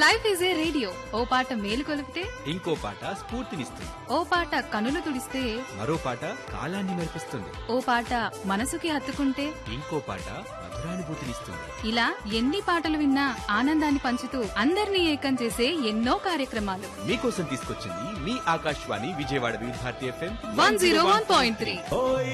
Life is a radio, ఓ పాట మేలు కొలిపితే ఇంకో పాట స్ఫూర్తినిస్తుంది. ఓ పాట కనులు తుడిస్తే మరో పాట కాలాన్ని మెరిపిస్తుంది. ఓ పాట మనసుకి హత్తుకుంటే ఇంకో పాట మధురానుభూతినిస్తుంది. ఇలా ఎన్ని పాటలు విన్నా ఆనందాన్ని పంచుతూ అందరినీ ఏకం చేసే ఎన్నో కార్యక్రమాలు మీకోసం తీసుకొచ్చింది మీ ఆకాశవాణి విజయవాడ వివిధ భారతి FM 101.3.